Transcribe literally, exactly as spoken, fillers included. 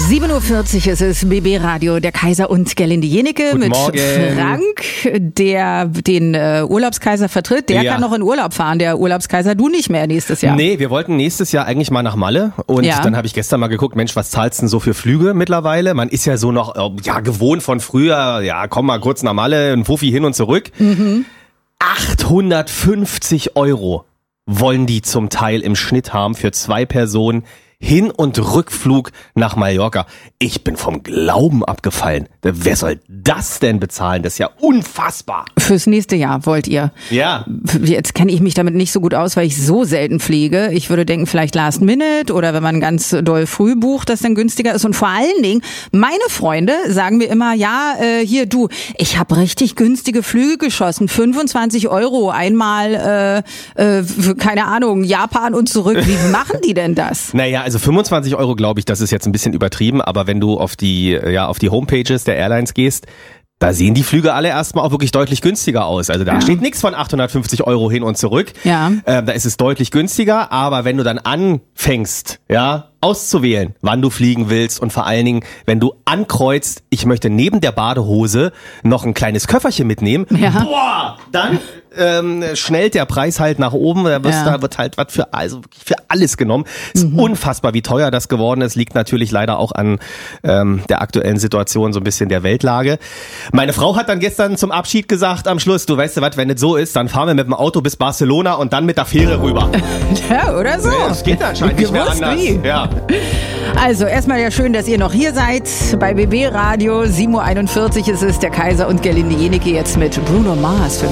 sieben Uhr vierzig ist es, B B Radio, der Kaiser und Gerlinde Jenike Guten mit Morgen. Frank, der den äh, Urlaubskaiser vertritt. Der Ja. kann noch in Urlaub fahren, der Urlaubskaiser, du nicht mehr nächstes Jahr. Nee, wir wollten nächstes Jahr eigentlich mal nach Malle und Ja. dann habe ich gestern mal geguckt, Mensch, was zahlst du denn so für Flüge mittlerweile? Man ist ja so noch äh, ja gewohnt von früher, ja komm mal kurz nach Malle, ein Fuffi hin und zurück. Mhm. achthundertfünfzig Euro wollen die zum Teil im Schnitt haben für zwei Personen. Hin- und Rückflug nach Mallorca. Ich bin vom Glauben abgefallen. Wer soll das denn bezahlen? Das ist ja unfassbar. Fürs nächste Jahr wollt ihr. Ja. Jetzt kenne ich mich damit nicht so gut aus, weil ich so selten fliege. Ich würde denken, vielleicht Last Minute oder wenn man ganz doll früh bucht, dass dann günstiger ist. Und vor allen Dingen, meine Freunde sagen mir immer, ja, äh, hier du, ich habe richtig günstige Flüge geschossen. fünfundzwanzig Euro einmal, äh, äh, für, keine Ahnung, Japan und zurück. Wie machen die denn das? Naja, also fünfundzwanzig Euro, glaube ich, das ist jetzt ein bisschen übertrieben, aber wenn du auf die, ja, auf die Homepages der Airlines gehst, da sehen die Flüge alle erstmal auch wirklich deutlich günstiger aus. Also da Ja. steht nichts von achthundertfünfzig Euro hin und zurück. Ja. Ähm, da ist es deutlich günstiger, aber wenn du dann anfängst, ja, auszuwählen, wann du fliegen willst und vor allen Dingen, wenn du ankreuzt, ich möchte neben der Badehose noch ein kleines Köfferchen mitnehmen, Ja. boah, dann ähm, schnellt der Preis halt nach oben, da, wirst, Ja. da wird halt was für, also wirklich für alles genommen. Ist Mhm. unfassbar, wie teuer das geworden ist, liegt natürlich leider auch an ähm, der aktuellen Situation, so ein bisschen der Weltlage. Meine Frau hat dann gestern zum Abschied gesagt am Schluss, du weißt du was, wenn es so ist, dann fahren wir mit dem Auto bis Barcelona und dann mit der Fähre rüber. Ja, oder so. Das geht anscheinend nicht mehr Gewusst, anders. wie. Ja. Also erstmal ja schön, dass ihr noch hier seid bei B B Radio. sieben Uhr einundvierzig ist es, der Kaiser und Gerlinde Jenike jetzt mit Bruno Mars. Für